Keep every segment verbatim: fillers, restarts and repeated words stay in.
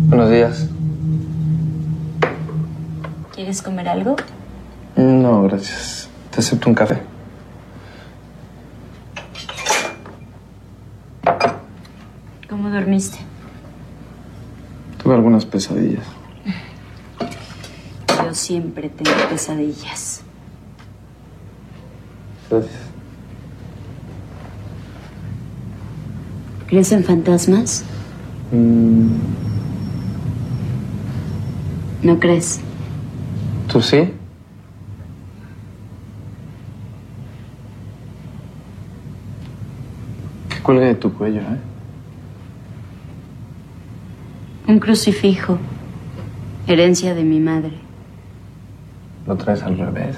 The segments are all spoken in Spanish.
Buenos días. ¿Quieres comer algo? No, gracias. Te acepto un café. ¿Cómo dormiste? Tuve algunas pesadillas. Yo siempre tengo pesadillas. Gracias. ¿Crees en fantasmas? Mm, ¿No crees? ¿Tú sí? ¿Qué cuelga de tu cuello, eh? Un crucifijo. Herencia de mi madre. ¿Lo traes al revés?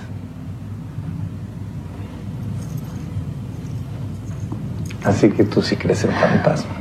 Así que tú sí crees en fantasmas.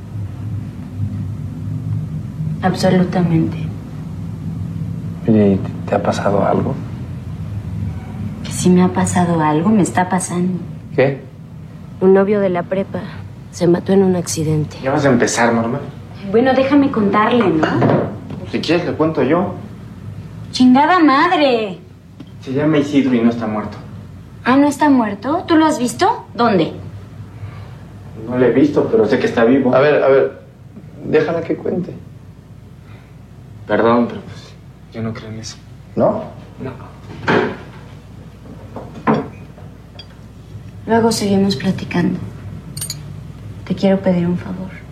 Absolutamente. Oye, ¿y te ha pasado algo? Que si me ha pasado algo, me está pasando. ¿Qué? Un novio de la prepa se mató en un accidente. Ya vas a empezar, Norma. Bueno, déjame contarle, ¿no? Si quieres, le cuento yo. ¡Chingada madre! Se llama Isidro y no está muerto. Ah, ¿no está muerto? ¿Tú lo has visto? ¿Dónde? No lo he visto, pero sé que está vivo. A ver, a ver. Déjala que cuente. Perdón, pero pues yo no creo en eso. ¿No? No. Luego seguimos platicando. Te quiero pedir un favor.